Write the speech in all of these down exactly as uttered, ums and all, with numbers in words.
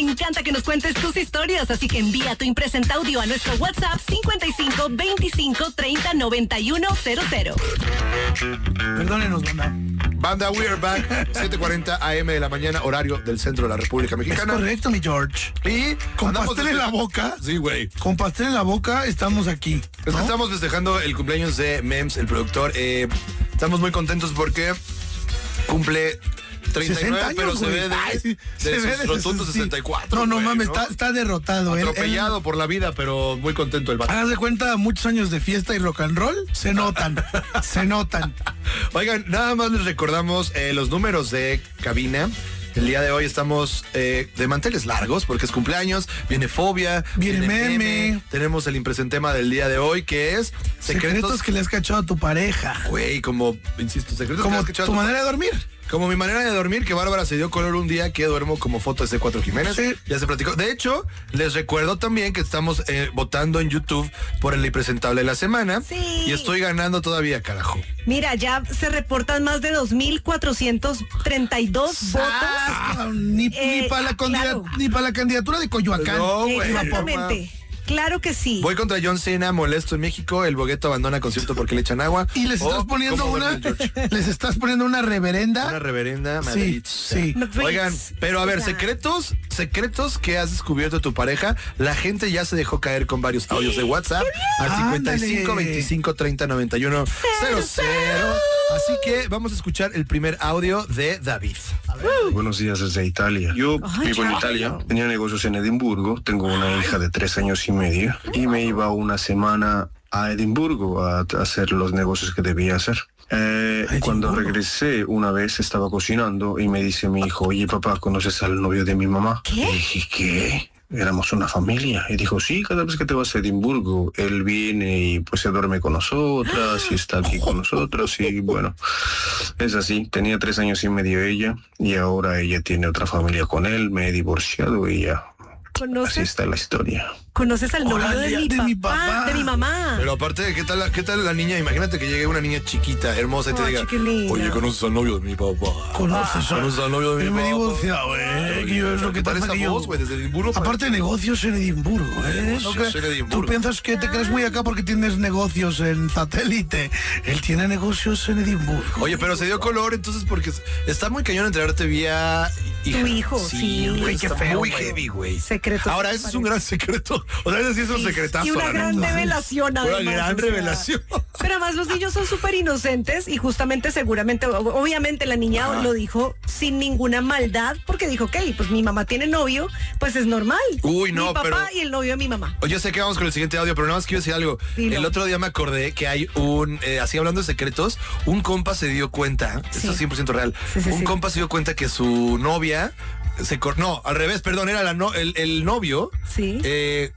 encanta que nos cuentes tus historias, así que envía tu impresenta audio a nuestro WhatsApp cincuenta y cinco veinticinco treinta noventa y uno cero cero. Perdónenos, banda. Banda, we are back. siete cuarenta a eme de la mañana, horario del centro de la República Mexicana. Es correcto, mi George. Y con pastel en la boca. Sí, güey. Con pastel en la boca estamos aquí, ¿no? Estamos festejando el cumpleaños de Mems, el productor. Eh, estamos muy contentos porque cumple treinta y nueve, años, pero se ve de, Ay, sí, de se sus ve rotundos sí. sesenta y cuatro. No, no güey, mames, ¿no? Está, está derrotado. Atropellado él, por la vida, pero muy contento el vato. Hagas de cuenta, muchos años de fiesta y rock and roll, se notan, se notan. Oigan, nada más les recordamos eh, los números de cabina. El día de hoy estamos eh, de manteles largos porque es cumpleaños, viene Fobia, viene, viene meme. meme. Tenemos el impresentema del día de hoy que es secretos, secretos que le has cachado a tu pareja. Güey, como, insisto, secretos como que le has cachado tu, tu manera de dormir. Como mi manera de dormir, que Bárbara se dio color un día que duermo como fotos de Cuatro Jiménez. Sí. Ya se platicó. De hecho, les recuerdo también que estamos eh, votando en YouTube por el impresentable de la semana. Sí. Y estoy ganando todavía, carajo. Mira, ya se reportan más de dos mil cuatrocientos treinta y dos votos. Ah, ni, eh, eh, ni para la, claro. pa la candidatura de Coyoacán. No, exactamente. Claro que sí. Voy contra John Cena, molesto en México. El Bogueto abandona concierto porque le echan agua. Y les estás oh, poniendo una. Les estás poniendo una reverenda. Una reverenda. Sí, sí. Oigan, pero a ver, secretos, secretos que has descubierto de tu pareja. La gente ya se dejó caer con varios audios de WhatsApp al cincuenta y cinco veinticinco treinta noventa y uno cero cero. Así que vamos a escuchar el primer audio de David. Uh. Buenos días desde Italia. Yo Ay, vivo en Italia, tenía negocios en Edimburgo, tengo una hija de tres años y medio y me iba una semana a Edimburgo a hacer los negocios que debía hacer. Eh, cuando regresé una vez estaba cocinando y me dice mi hijo, oye papá, ¿conoces al novio de mi mamá? ¿Qué? Y dije, ¿qué? Éramos una familia. Y dijo, sí, cada vez que te vas a Edimburgo, él viene y pues se duerme con nosotras y está aquí con nosotros y bueno, es así. Tenía tres años y medio ella y ahora ella tiene otra familia con él, me he divorciado y ya. ¿Conoces? Así está la historia. ¿Conoces al novio de, mi, de papá, mi papá? De mi mamá. Pero aparte, ¿qué tal, qué tal la niña? Imagínate que llegue una niña chiquita, hermosa y te oh, diga, chiquilina. oye, ¿conoces al novio de mi papá? ¿Conoces, ah, ¿conoces al novio de mi me papá? Me he divorciado, güey. Yo es lo que pasa que voz, güey, desde Edimburgo. Aparte de negocios en Edimburgo, ¿eh? Negocios en Edimburgo. Tú piensas que te crees muy acá porque tienes negocios en satélite. Él tiene negocios en Edimburgo. Oye, pero se dio color entonces porque está muy cañón enterarte vía hija. Tu hijo, sí. Güey, qué está feo, muy güey. heavy, güey. Secreto. Ahora, ese es un gran secreto. O sea, ese sí es un Sí. secretazo. Y una gran ¿no? revelación, además. Una gran o sea. revelación. Pero además los niños son súper inocentes y justamente, seguramente, obviamente la niña Ajá. lo dijo sin ninguna maldad porque dijo, ok, pues mi mamá tiene novio, pues es normal. Uy, no, mi papá pero... y el novio de mi mamá. Oye, sé que vamos con el siguiente audio, pero nada más quiero decir algo. Dilo. El otro día me acordé que hay un, eh, así hablando de secretos, un compa se dio cuenta, sí. esto es cien por ciento real, sí, sí, un sí. compa se dio cuenta que su novia se cor... no, al revés, perdón, era la no... el, el novio sí. eh,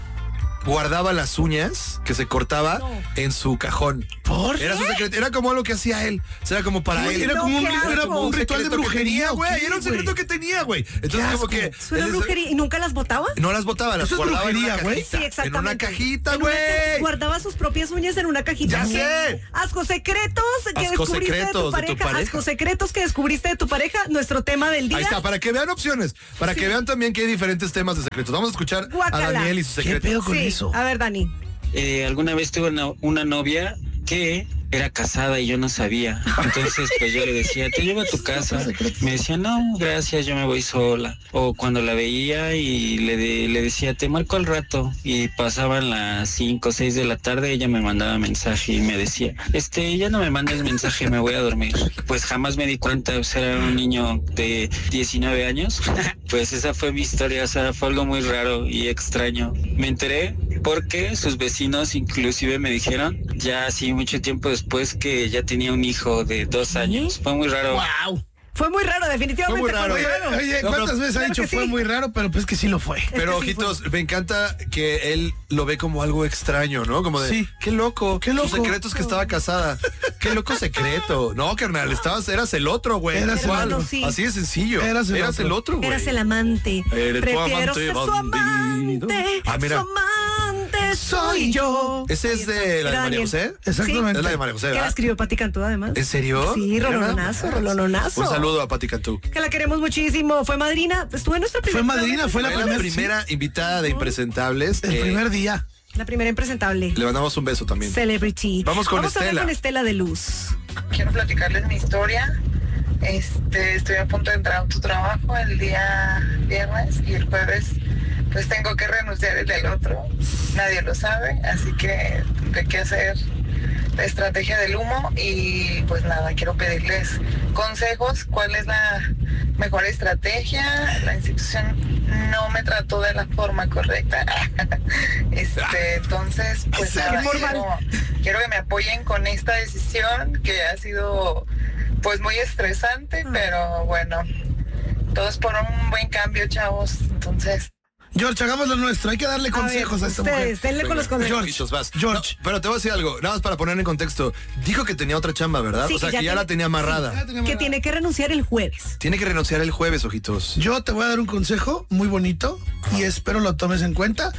guardaba las uñas que se cortaba no. en su cajón. ¿Por Era su secreto, era como algo que hacía él. Era como para ¿Qué? él. Era no, como un, era como un ritual de brujería, güey. Era un secreto que tenía, güey. Entonces como que... ¿Suena brujería? ¿Y nunca las botaba? No las botaba, las Eso guardaba es brujería, güey. Sí, exactamente. En una cajita, en güey. Una, guardaba sus propias uñas en una cajita. Ya sé. Asco secretos que Asco descubriste secretos de tu pareja. de tu pareja. Asco secretos que descubriste de tu pareja. Nuestro tema del día. Ahí está, para que vean opciones. Para sí. que vean también que hay diferentes temas de secretos. Vamos a escuchar Guacala. a Daniel y sus secretos. ¿Qué pedo con sí. eso? A ver, Dani. Eh, alguna vez tuve una, una novia que era casada y yo no sabía. Entonces pues yo le decía, te llevo a tu casa. Me decía, no, gracias, yo me voy sola. O cuando la veía y le, de, le decía, te marco al rato. Y pasaban las cinco o seis de la tarde, ella me mandaba mensaje y me decía, este, ya no me mandes mensaje, me voy a dormir. Pues jamás me di cuenta, pues era un niño de diecinueve años. Pues esa fue mi historia, o sea, fue algo muy raro y extraño. Me enteré porque sus vecinos inclusive me dijeron, ya así mucho tiempo después, que ya tenía un hijo de dos años. Fue muy raro. Wow. Fue muy raro, definitivamente. Fue muy raro. Fue muy raro. Oye, no, ¿cuántas pero, veces ha dicho que fue sí. muy raro? Pero pues que sí lo fue. Pero, es que sí ojitos, fue. me encanta que él lo ve como algo extraño, ¿no? Como de, sí. qué loco, qué loco. Sus secretos que estaba casada. Qué loco secreto. No, carnal, estabas, eras el otro, güey. Eras el otro. Sí. Así de sencillo. Eras el eras otro. el otro, güey. Eras el amante. Eres Prefiero tu amante ser su bandido. amante. Ah, mira. Su amante, soy yo. Ese es de la de María José. Exactamente. Es la de María José, Que la ¿verdad? escribió Pati Cantú, además. ¿En serio? Sí, rolonazo, rolonazo. Un saludo a Pati Cantú. Que la queremos muchísimo. Fue madrina. Estuvo en nuestra primera. Fue madrina, fue la Fue la primera, primera invitada de Impresentables. el eh, primer día. La primera impresentable. Le mandamos un beso también. Celebrity. Vamos con Vamos a hablar Estela. con Estela de Luz. Quiero platicarles mi historia. Este, estoy a punto de entrar a tu trabajo el día viernes y el jueves pues tengo que renunciar el del otro. Nadie lo sabe, así que tendré que hacer la estrategia del humo y pues nada, quiero pedirles consejos. ¿Cuál es la mejor estrategia? La institución no me trató de la forma correcta. este, entonces, pues nada, quiero, quiero que me apoyen con esta decisión que ha sido pues muy estresante, pero bueno, todos por un buen cambio, chavos. Entonces, George, hagamos lo nuestro. Hay que darle consejos a, ver, esta ustedes, mujer. denle con los consejos. George, Ojitos, vas. George. No, pero te voy a decir algo, nada más para poner en contexto. Dijo que tenía otra chamba, ¿verdad? Sí, o sea, que que ya ya tiene- la tenía amarrada. Que tiene que renunciar el jueves. Tiene que renunciar el jueves, Ojitos. Yo te voy a dar un consejo muy bonito y espero lo tomes en cuenta.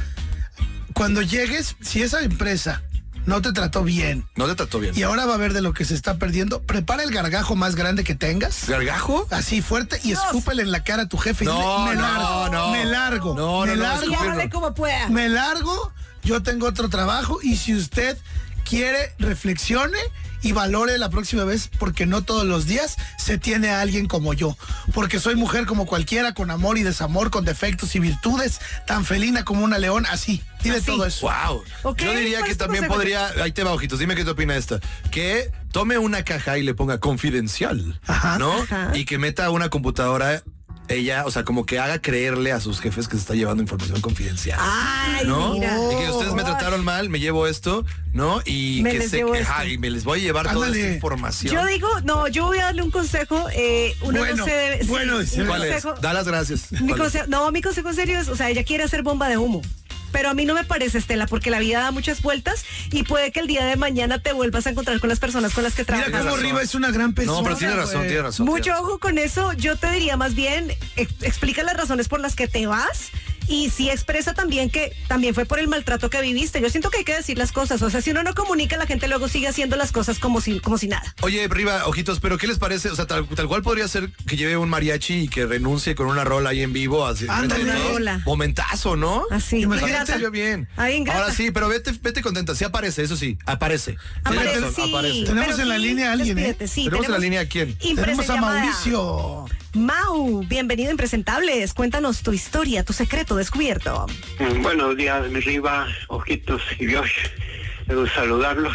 Cuando llegues, si esa empresa no te trató bien No te trató bien. y ahora va a ver de lo que se está perdiendo, prepara el gargajo más grande que tengas. ¿Gargajo? Así fuerte y escúpele en la cara a tu jefe. y No, dile, me no, largo, no. me largo, No, me no, no, largo, Y escupirlo. hágale como pueda. me largo, yo tengo otro trabajo y si usted quiere, reflexione y valore la próxima vez porque no todos los días se tiene a alguien como yo. Porque soy mujer como cualquiera, con amor y desamor, con defectos y virtudes, tan felina como una león, así. Dile Así. todo eso. Wow. Ok, Yo diría ¿cuál que es tu también consejo? podría, ahí te va, Ojitos, dime qué te opina esta, que tome una caja y le ponga confidencial, Ajá. ¿no? Ajá. Y que meta una computadora ella, o sea, como que haga creerle a sus jefes que se está llevando información confidencial. Ay, ¿No? mira. Y que ustedes me trataron mal, me llevo esto, ¿no? Y Me que les sé llevo que, esto. ajá, y me les voy a llevar toda Ándale. esta información. Yo digo, no, yo voy a darle un consejo. Eh, uno Bueno, no se debe. sí, bueno, un dice. ¿Cuál es? consejo- Da las gracias. Mi ¿Cuál es? consejo, no, mi consejo en serio es, o sea, ella quiere hacer bomba de humo. Pero a mí no me parece, Estela, porque la vida da muchas vueltas y puede que el día de mañana te vuelvas a encontrar con las personas con las que Mira trabajas. cómo razón. Riva es una gran persona. No, pero tiene razón, güey. tiene razón. Mucho tiene razón. ojo con eso. Yo te diría más bien, ex- explica las razones por las que te vas y sí expresa también que también fue por el maltrato que viviste. Yo siento que hay que decir las cosas. O sea, si uno no comunica, la gente luego sigue haciendo las cosas como si, como si nada. Oye, Riva, Ojitos, pero ¿qué les parece? O sea, tal, tal cual podría ser que lleve un mariachi y que renuncie con una rola ahí en vivo. Así, Ándale. frente de todos. Rola. Momentazo, ¿no? Así. Imagínate. Ingrata. Salió bien. Ahí ingrata. Ahora sí, pero vete, vete contenta. Sí aparece, eso sí, aparece. Tienes Aparece, razón, sí, aparece. Tenemos pero en la sí, línea a alguien, ¿eh? despídete, sí, ¿Tenemos en la línea a quién? impresa Tenemos a llamada. Mauricio. Mau, bienvenido a Impresentables. Cuéntanos tu historia, tu secreto descubierto. Mm, Buenos días, mi Riva, Ojitos y Dios. Me gusta saludarlos.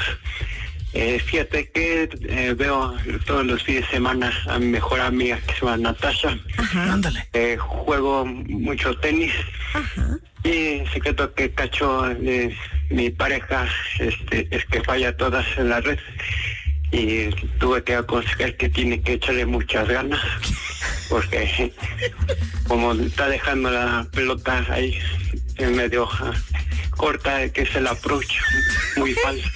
Eh, fíjate que eh, veo todos los fines de semana a mi mejor amiga que se llama Natasha. Ándale. Eh, juego mucho tenis. Y el secreto que cacho de mi pareja este, es que falla todas en la red. Y tuve que aconsejar que tiene que echarle muchas ganas. Porque como está dejando la pelota ahí en medio ah, corta, que es el approach muy falso.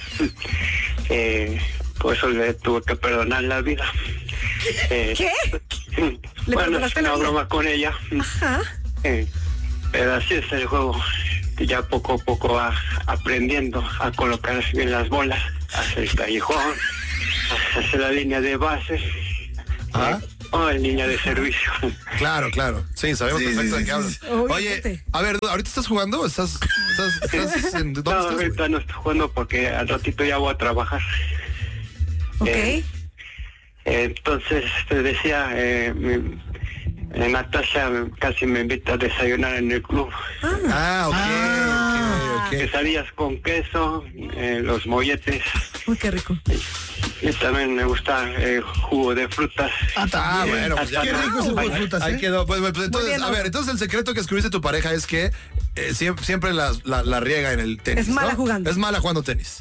Eh, por eso le tuve que perdonar la vida. Eh, ¿Qué? ¿Le Bueno, es perdonaste una la vida? broma con ella. Ajá. Eh, pero así es el juego. Que ya poco a poco va aprendiendo a colocar bien las bolas, hacer el callejón, hacer la línea de base. Ah. eh, o en línea de servicio. Claro, claro. Sí, sabemos Sí, perfecto sí, de qué sí, hablas. sí. Oye, Obviamente. a ver, ¿ahorita estás jugando? ¿Estás, estás, estás en, ¿dónde No, estás, güey? ahorita no estoy jugando porque al ratito ya voy a trabajar. Ok. Eh, Entonces, te decía, eh, mi- eh, Natasha casi me invita a desayunar en el club. Ah, ok, Ah. ok, ok. Quesadillas con queso, eh, los molletes. Uy, qué rico. Y también me gusta el jugo de frutas. Ah, Ah, también. bueno, pues ya Qué quedó. rico es el jugo de frutas, Ahí ¿eh? quedó. Pues, pues, entonces, bien, a ¿no? ver, entonces el secreto que escribiste tu pareja es que eh, siempre, siempre la, la, la riega en el tenis. Es mala ¿no? jugando. Es mala jugando tenis.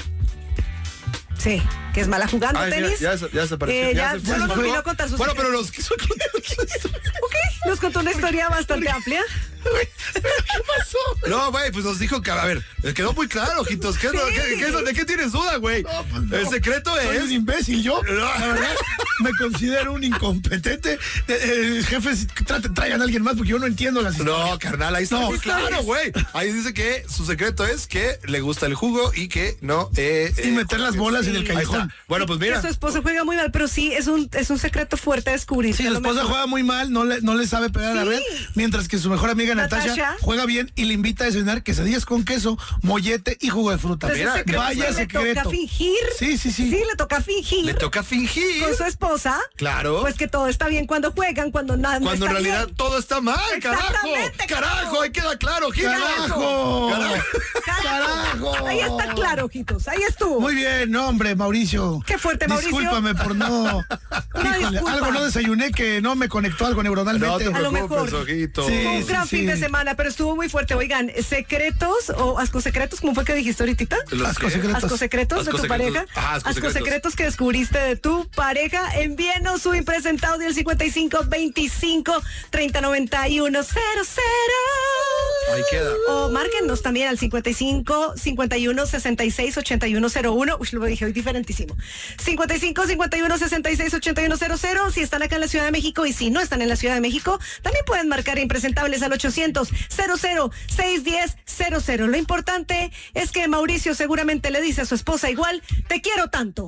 Sí, que es mala jugando Ay, mira, tenis. ya, se- ya se apareció. Eh, ya se- se se nos fue. olvidó contar sus Bueno, pero secretos. los quiso contar su historia. Ok, nos contó una historia bastante amplia. ¿Qué pasó? No, güey, pues nos dijo que, a ver, quedó muy claro, ojitos. ¿Qué, es lo- qué- qué es lo- ¿De qué tienes duda, güey? No, pues no. El secreto Soy es... un imbécil, yo, la verdad, me considero un incompetente. Eh, eh, jefes, traten, traigan a alguien más porque yo no entiendo las historias. No, carnal, ahí está No. muy claro, güey. Ahí dice que su secreto es que le gusta el jugo y que no... Eh, Y eh, meter las bolas en el Ahí callejón. está. Bueno, pues Que mira. su esposo juega muy mal, pero sí, es un, es un secreto fuerte a descubrir. Sí, A la lo esposa mejor- juega muy mal, no le, no le sabe pegar a la Sí. red, mientras que su mejor amiga Natasha, Natasha. juega bien y le invita a desayunar quesadillas con queso, mollete y jugo de fruta. Entonces, Mira, ese secreto vaya le secreto. toca fingir. Sí, sí, sí. Sí, le toca fingir. Le toca fingir. Con su esposa. Claro. Pues que todo está bien cuando juegan, cuando nada no Cuando en está realidad bien. todo está mal, carajo. Exactamente, Carajo, carajo. ahí queda claro, Gil. ¡Carajo! Carajo. ¡Carajo! Ahí está claro, ojitos. Ahí estuvo. Muy bien, no, hombre, Mauricio. Qué fuerte, Mauricio. Discúlpame por no... Híjole, disculpa. algo no desayuné que no me conectó algo neuronalmente. No te A lo preocupes, mejor. ojito. Sí. Fue un gran sí. fin de semana, pero estuvo muy fuerte. Oigan, secretos o asco secretos, ¿cómo fue que dijiste ahorita? Los Asco que- secretos. Asco secretos de Asco tu secretos. pareja. Ajá, asco Asco secretos. secretos que descubriste de tu pareja. Envíenos su impresentado del cincuenta y cinco veinticinco treinta noventa y uno cero cero. Ahí queda. O márquennos también al cincuenta y cinco cincuenta y uno sesenta y seis ochenta y uno cero uno. Uy, lo dije hoy diferentísimo. cincuenta y cinco cincuenta y uno sesenta y seis ochenta y uno cero cero. Si están acá en la Ciudad de México y si no están en la Ciudad de México, también pueden marcar impresentables al ochocientos cero cero seis diez cero cero. Lo importante es que Mauricio seguramente le dice a su esposa igual, te quiero tanto.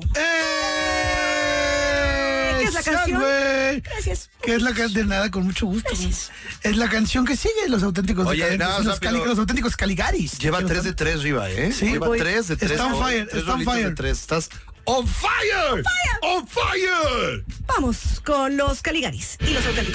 ¡Eh! ¿Qué es la canción? güey. Gracias. ¿Qué es la canción? De nada, con mucho gusto. Gracias. Es la canción que sigue los auténticos Oye, decadentes, nada, o sea, los, cali- pero- los auténticos Caligaris. Lleva Quiero tres de tanto. tres, Riva, ¿eh? Sí, Lleva voy. tres de tres. Está on oh, fire, tres está on rolitas fire. de tres. Estás on fire. On fire. Vamos con los Caligaris y los auténticos.